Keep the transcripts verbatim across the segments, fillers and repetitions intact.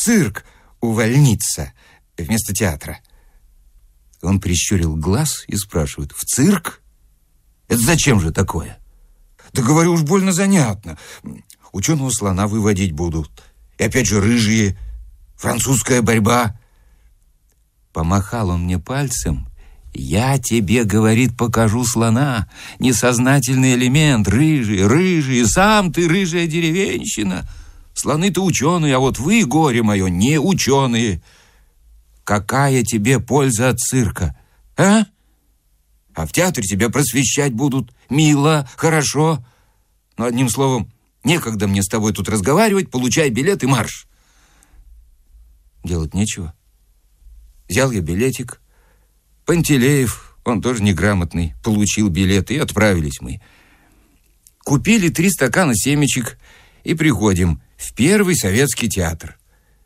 цирк увольниться вместо театра. Он прищурил глаз и спрашивает: в цирк? Это зачем же такое? Да говорю, уж больно занятно. Ученого слона выводить будут. И опять же рыжие, французская борьба. Помахал он мне пальцем. Я тебе, говорит, покажу слона. Несознательный элемент, рыжие, рыжие, сам ты рыжая деревенщина. Слоны-то ученые, а вот вы, горе мое, не ученые. Какая тебе польза от цирка, а? А в театре тебя просвещать будут. Мило, хорошо. Но, одним словом, некогда мне с тобой тут разговаривать. Получай билет и марш. Делать нечего. Взял я билетик. Пантелеев, он тоже неграмотный, получил билет, и отправились мы. Купили три стакана семечек и приходим в Первый советский театр.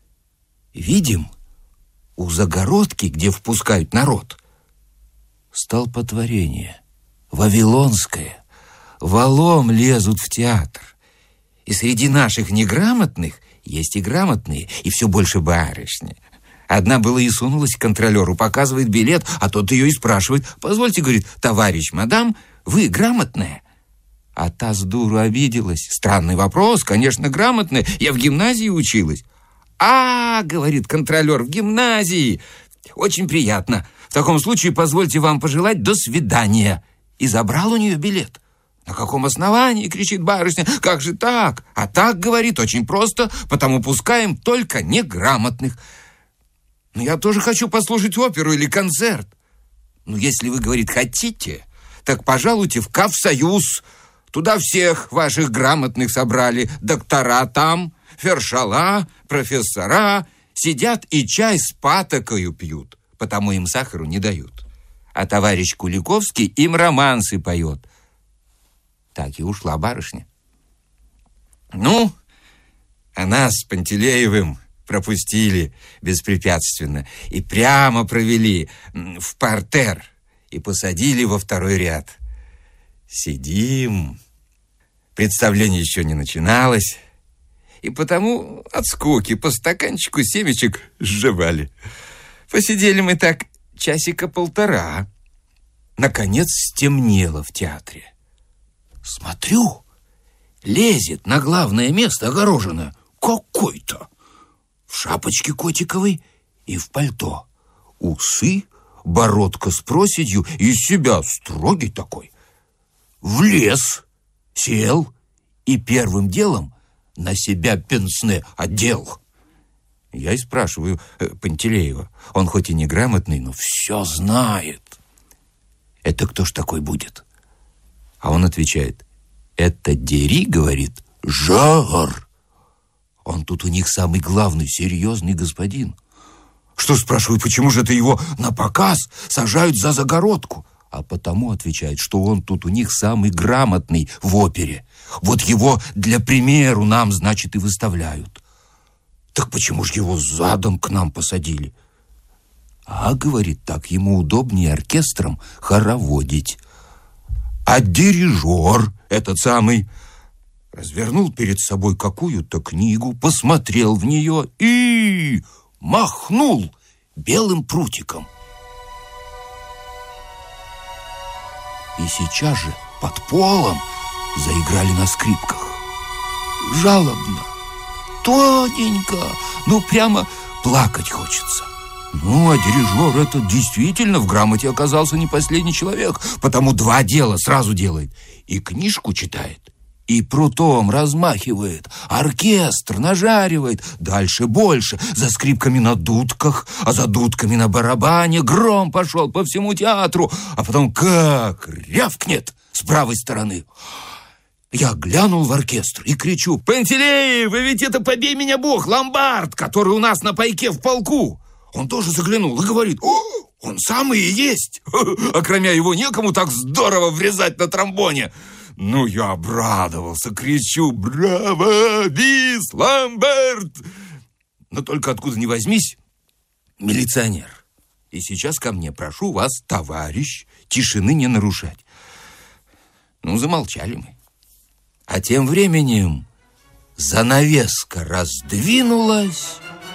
Видим, у загородки, где впускают народ, столпотворение вавилонское. Валом лезут в театр. И среди наших неграмотных есть и грамотные, и все больше барышни. Одна была и сунулась к контролеру, показывает билет, а тот ее и спрашивает: позвольте, говорит, товарищ, мадам, вы грамотная? А та с дуру обиделась. Странный вопрос, конечно, грамотная, я в гимназии училась. А, говорит контролер, в гимназии. Очень приятно. В таком случае позвольте вам пожелать до свидания. И забрал у нее билет. На каком основании, кричит барышня, как же так? А так, говорит, очень просто, потому пускаем только неграмотных. Ну, я тоже хочу послушать оперу или концерт. Ну, если вы, говорит, хотите, так пожалуйте в Кавсоюз. Туда всех ваших грамотных собрали. Доктора там, фершала, профессора. Сидят и чай с патокою пьют, потому им сахару не дают. А товарищ Куликовский им романсы поет. Так и ушла барышня. Ну, а нас с Пантелеевым пропустили беспрепятственно и прямо провели в партер и посадили во второй ряд. Сидим. Представление еще не начиналось, и потому от скуки по стаканчику семечек сживали. Посидели мы так часика полтора. Наконец стемнело в театре. Смотрю, лезет на главное место огороженное какой-то. В шапочке котиковой и в пальто. Усы, бородка с проседью, из себя строгий такой. Влез, сел и первым делом на себя пенсне одел. Я и спрашиваю э, Пантелеева. Он хоть и неграмотный, но все знает. Это кто ж такой будет? А он отвечает: это дери, говорит, жар. Он тут у них самый главный, серьезный господин. Что, спрашиваю, почему же это его на показ сажают за загородку? А потому отвечает, что он тут у них самый грамотный в опере. Вот его для примеру нам, значит, и выставляют. Так почему же его задом к нам посадили? А, говорит, так ему удобнее оркестром хороводить. А дирижер этот самый развернул перед собой какую-то книгу, посмотрел в нее и махнул белым прутиком. И сейчас же под полом заиграли на скрипках. Жалобно, тоненько, ну прямо плакать хочется. Ну, а дирижер этот действительно в грамоте оказался не последний человек, потому два дела сразу делает. И книжку читает, и прутом размахивает, оркестр нажаривает, дальше больше, за скрипками на дудках, а за дудками на барабане. Гром пошел по всему театру, а потом как рявкнет с правой стороны. Я глянул в оркестр и кричу: «Пантелеев, вы ведь это, побей меня Бог, ломбард, который у нас на пайке в полку!» Он тоже заглянул и говорит: «О, он самый и есть! А кроме его некому так здорово врезать на тромбоне!» Ну, я обрадовался, кричу: «Браво, бис, ломбард!» Но только откуда ни возьмись, милиционер. И сейчас ко мне: прошу вас, товарищ, тишины не нарушать. Ну, замолчали мы. А тем временем занавеска раздвинулась,